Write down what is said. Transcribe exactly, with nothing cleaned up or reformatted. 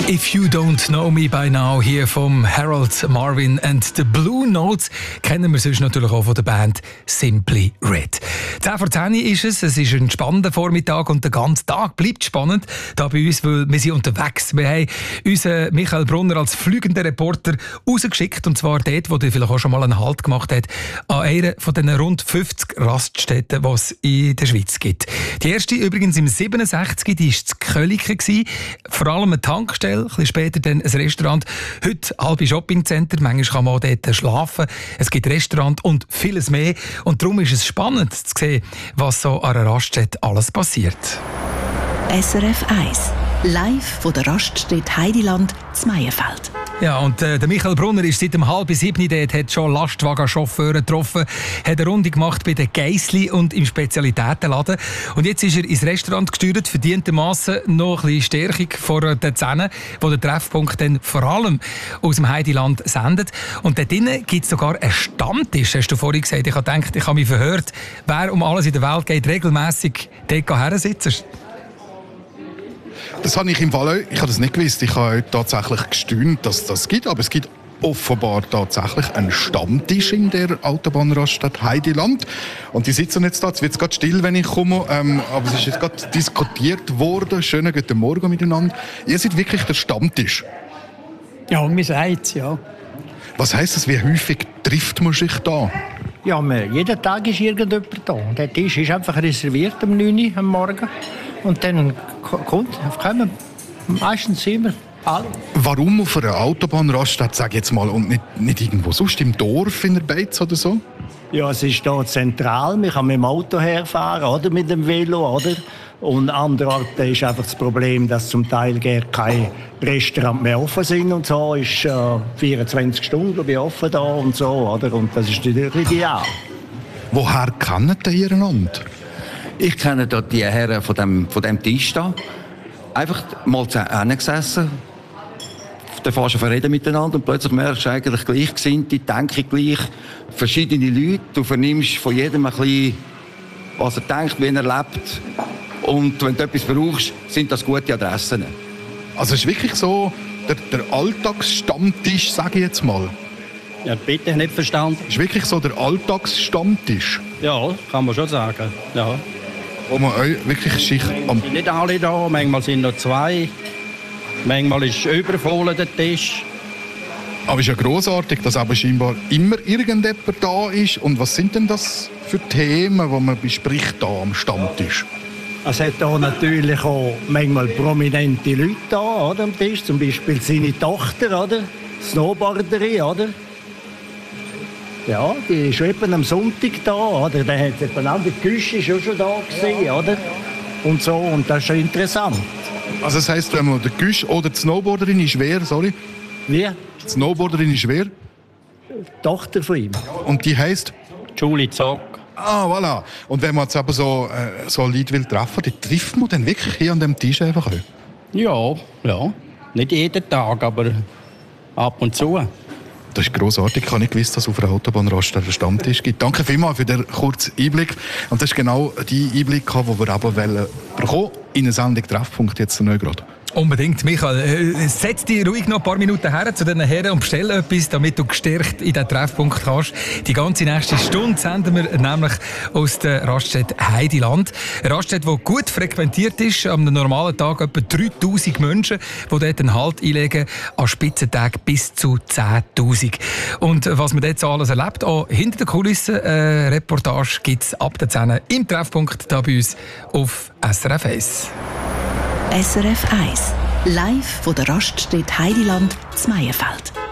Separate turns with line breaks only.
If You Don't Know Me By Now, hier vom Harold Marvin and the Blue Notes, kennen wir sonst natürlich auch von der Band Simply Red. zehn vor zehn ist es, es ist ein spannender Vormittag und der ganze Tag bleibt spannend da bei uns, weil wir sind unterwegs. Wir haben unseren Michael Brunner als fliegender Reporter rausgeschickt, und zwar dort, wo er vielleicht auch schon mal einen Halt gemacht hat, an einer von den rund fünfzig Raststätten, die es in der Schweiz gibt. Die erste übrigens im siebenundsechzig, die war in Köliken, vor allem eine Tankstelle, ein bisschen später dann ein Restaurant. Heute halbe Shoppingcenter, manchmal kann man auch dort schlafen. Es gibt Restaurant und vieles mehr. Und darum ist es spannend zu sehen, was so an einer Raststätte alles passiert.
S R F eins, live von der Raststätte Heidiland zu Meyenfeld.
Ja, und äh, der Michael Brunner ist seit um halb sieben dort, hat schon Lastwagenchauffeure getroffen, hat eine Runde gemacht bei den Geissli und im Spezialitätenladen. Und jetzt ist er ins Restaurant gesteuert, verdientermassen noch ein bisschen Stärkung vor den Zähnen, wo der Treffpunkt dann vor allem aus dem Heidiland sendet. Und dort drinnen gibt es sogar einen Stammtisch, hast du vorhin gesagt. Ich habe gedacht, ich habe mich verhört, wer um alles in der Welt geht, regelmässig dort hersitzt.
Das habe ich im Fall auch, ich habe das nicht gewusst. Ich habe tatsächlich gestaunt, dass es das gibt. Aber es gibt offenbar tatsächlich einen Stammtisch in der Autobahnraststätte Heidiland. Und die sitzen jetzt da. Jetzt wird es gerade still, wenn ich komme. Ähm, aber es ist jetzt gerade diskutiert worden. Schönen guten Morgen miteinander. Ihr seid wirklich der Stammtisch.
Ja, man sagt es, ja.
Was heisst das? Wie häufig trifft man sich da?
Ja, man, jeden Tag ist irgendjemand da. Der Tisch ist einfach reserviert um neun Uhr am Morgen. Und dann kommt, kommen meistens immer alle.
Warum auf einer Autobahnraststätte, sag ich jetzt mal, und nicht, nicht irgendwo sonst im Dorf in der Beiz oder so?
Ja, es ist hier zentral. Man kann mit dem Auto herfahren oder mit dem Velo. Oder? Und andererseits ist einfach das Problem, dass zum Teil gar keine Restaurants mehr offen sind. Und so ist äh, vierundzwanzig Stunden glaube ich, offen da und so. Oder? Und das ist natürlich ideal.
Woher kennt ihr einander?
Ich kenne dort die Herren von dem, von dem Tisch da. Einfach mal zusammengesessen, dann fährst du verreden miteinander und plötzlich merkst du eigentlich Gleichgesinnte, denken gleich, verschiedene Leute. Du vernimmst von jedem ein bisschen, was er denkt, wie er lebt. Und wenn du etwas brauchst, sind das gute Adressen.
Also es ist wirklich so der, der Alltagsstammtisch, sage ich jetzt mal.
Ja, bitte, nicht verstanden.
Es ist wirklich so der Alltagsstammtisch.
Ja, kann man schon sagen. Ja.
Wo man euch wirklich sich am...
Nicht alle da, manchmal sind noch zwei. Manchmal ist übervoll der Tisch.
Aber es ist ja grossartig, dass aber scheinbar immer irgendjemand da ist. Und was sind denn das für Themen, die man bespricht da am Stammtisch?
Es hat hier natürlich auch manchmal prominente Leute da, oder, am Tisch. Zum Beispiel seine Tochter, oder? Snowboarderin, oder? Ja, die ist eben am Sonntag da, oder? Der hat eben auch die Küche ist auch schon da gewesen, ja. Oder? Und so, und das ist schon interessant.
Also das heisst, wenn man der Küche oder die Snowboarderin ist wer, sorry?
Wie?
Die Snowboarderin ist wer?
Die Tochter von ihm.
Und die heisst?
Julie Zock.
Ah, voilà. Und wenn man jetzt aber so, äh, so Leute will treffen, die trifft man dann wirklich hier an dem Tisch einfach auch?
Ja, ja. Nicht jeden Tag, aber ab und zu.
Das ist grossartig. Ich habe nicht gewusst, dass es auf einer Autobahnraststätte einen Stammtisch gibt. Danke vielmals für den kurzen Einblick. Und das ist genau die Einblick, den wir aber bekommen in einer Sendung Treffpunkt jetzt neu gerade.
Unbedingt, Michael. Äh, setz dich ruhig noch ein paar Minuten her zu diesen Herren und bestell etwas, damit du gestärkt in diesen Treffpunkt kannst. Die ganze nächste Stunde senden wir nämlich aus der Raststätte Heidiland. Eine Raststätte, die gut frequentiert ist. Am normalen Tag etwa dreitausend Menschen, die dort einen Halt einlegen. An Spitzentagen bis zu zehntausend. Und was man dort so alles erlebt, auch hinter den Kulissen, äh, Reportage gibt es ab der zehn im Treffpunkt hier bei uns auf S R F eins.
S R F eins, live von der Raststätte Heidiland zu Meyenfeld.